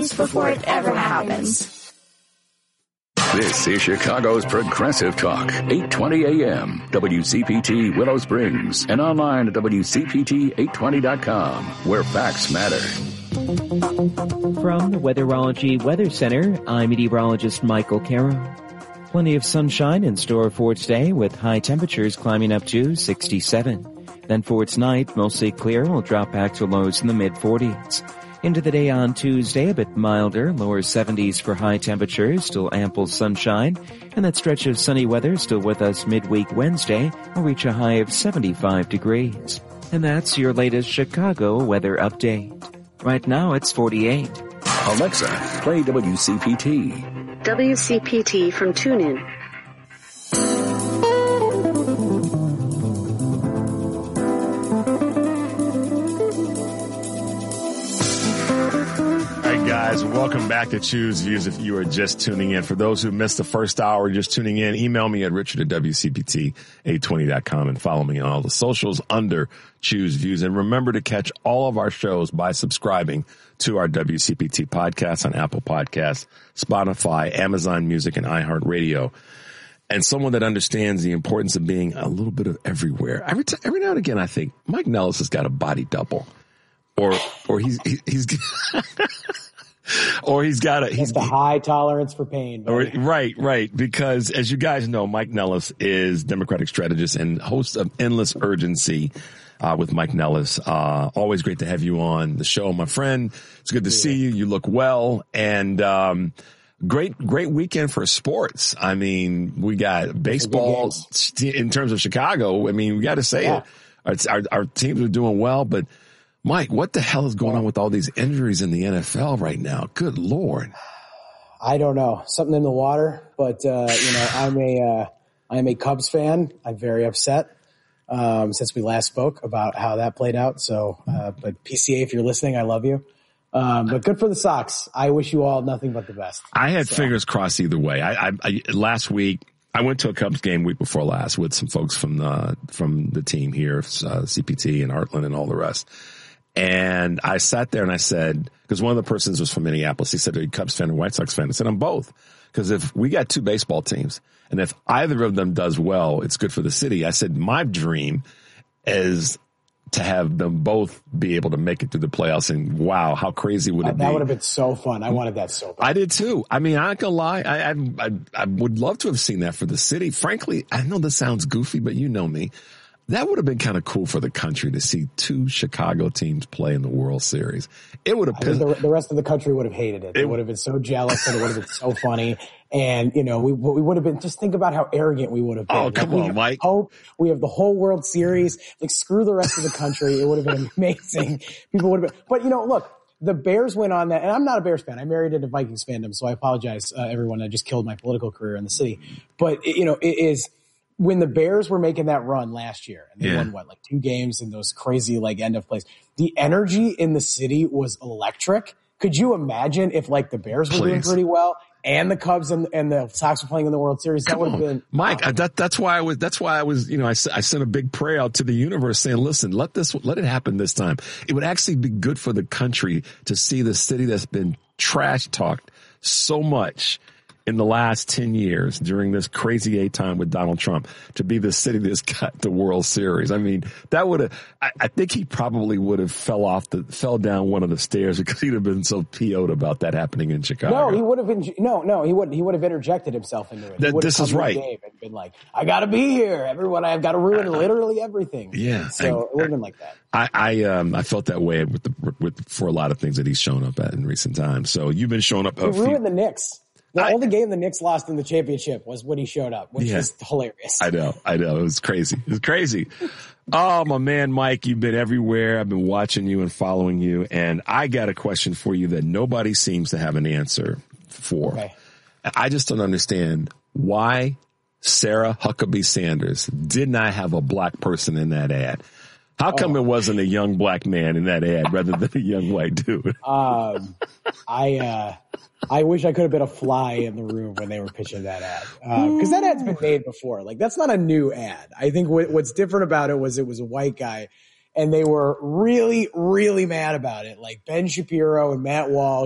happens before it ever happens. This is Chicago's Progressive Talk, 820 AM, WCPT Willow Springs, and online at WCPT820.com, where facts matter. From the Weatherology Weather Center, I'm meteorologist Michael Carroll. Plenty of sunshine in store for today, with high temperatures climbing up to 67. Then for tonight, mostly clear, will drop back to lows in the mid-40s. Into the day on Tuesday, a bit milder, lower 70s for high temperatures, still ample sunshine, and that stretch of sunny weather still with us midweek Wednesday will reach a high of 75 degrees. And that's your latest Chicago weather update. Right now, it's 48. Alexa, play WCPT. WCPT from TuneIn. Guys, welcome back to Choose Views. If you are just tuning in, for those who missed the first hour, just tuning in, email me at richard@WCPT820.com and follow me on all the socials under Choose Views. And remember to catch all of our shows by subscribing to our WCPT podcast on Apple Podcasts, Spotify, Amazon Music, and iHeartRadio. And someone that understands the importance of being a little bit of everywhere. Every now and again, I think Mike Nellis has got a body double, or he's or he's got a high tolerance for pain. Right. Because as you guys know, Mike Nellis is Democratic strategist and host of Endless Urgency with Mike Nellis. Always great to have you on the show, my friend. It's good to see you. You look well, and great weekend for sports. I mean, we got baseball in terms of Chicago. I mean, we got to say it. Our teams are doing well, but Mike, what the hell is going on with all these injuries in the NFL right now? Good Lord. I don't know. Something in the water, but, I'm a Cubs fan. I'm very upset, since we last spoke about how that played out. So, but PCA, if you're listening, I love you. But good for the Sox. I wish you all nothing but the best. I had fingers crossed either way. I last week, I went to a Cubs game week before last with some folks from the team here, CPT and Heartland and all the rest. And I sat there and I said, because one of the persons was from Minneapolis, he said, are you Cubs fan or White Sox fan? I said, I'm both. Because if we got two baseball teams, and if either of them does well, it's good for the city. I said, my dream is to have them both be able to make it through the playoffs. And wow, how crazy would it be? That would have been so fun. I wanted that so bad. I did too. I mean, I'm not gonna lie. I would love to have seen that for the city. Frankly, I know this sounds goofy, but you know me. That would have been kind of cool for the country to see two Chicago teams play in the World Series. It would have pissed. The rest of the country would have hated it. They would have been so jealous, and it would have been so funny. And, we would have been, just think about how arrogant we would have been. Oh, come on, Mike. We have the whole World Series. Like, screw the rest of the country. It would have been amazing. People would have been, but look, the Bears went on that, and I'm not a Bears fan. I married into Vikings fandom, so I apologize, everyone. I just killed my political career in the city. But, it is, when the Bears were making that run last year, and they won 2 games in those crazy end of plays, the energy in the city was electric. Could you imagine if the Bears were doing pretty well and the Cubs and the Sox were playing in the World Series? That would have been Mike. That's why I was. I sent a big prayer out to the universe saying, "Listen, let it happen this time." It would actually be good for the country to see the city that's been trash talked so much in the last 10 years during this crazy A time with Donald Trump to be the city that's got the World Series. I mean, that would have, I think he probably would have fell down one of the stairs because he'd have been so PO'd about that happening in Chicago. No, he would have been, he wouldn't. He would have interjected himself into it. This is right. And been like, I gotta be here. Everyone, I've got to ruin literally everything. Yeah. So it would have been like that. I felt that way for a lot of things that he's shown up at in recent times. So you've been showing up. He ruined the Knicks. The only game the Knicks lost in the championship was when he showed up, which is hilarious. I know. It was crazy. Oh, my man, Mike, you've been everywhere. I've been watching you and following you. And I got a question for you that nobody seems to have an answer for. Okay. I just don't understand why Sarah Huckabee Sanders did not have a black person in that ad. How come it wasn't a young black man in that ad rather than a young white dude? I wish I could have been a fly in the room when they were pitching that ad. Cause that ad's been made before. That's not a new ad. I think what's different about it was a white guy and they were really, really mad about it. Ben Shapiro and Matt Walsh